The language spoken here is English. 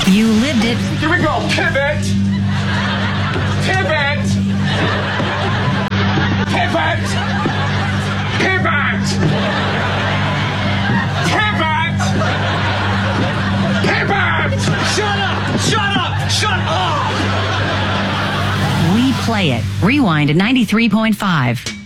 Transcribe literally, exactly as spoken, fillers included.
You lived it. Here we go. Pivot. Pivot. Pivot. Pivot. Pivot. Pivot. Shut up! Shut up! Shut up! We play it. Rewind at ninety-three point five.